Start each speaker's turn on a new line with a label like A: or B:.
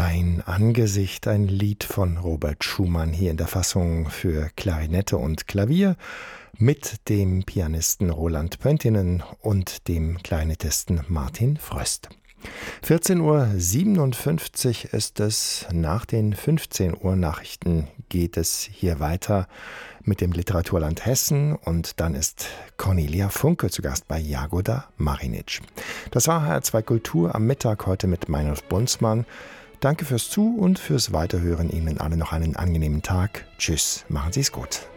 A: Dein Angesicht, ein Lied von Robert Schumann, hier in der Fassung für Klarinette und Klavier mit dem Pianisten Roland Pöntinen und dem Klarinettisten Martin Fröst. 14:57 Uhr ist es. Nach den 15 Uhr Nachrichten geht es hier weiter mit dem Literaturland Hessen und dann ist Cornelia Funke zu Gast bei Jagoda Marinic. Das war HR2 Kultur am Mittag heute mit Meinolf Bunzmann. Danke fürs Zu- und fürs Weiterhören. Ihnen alle noch einen angenehmen Tag. Tschüss, machen Sie es gut.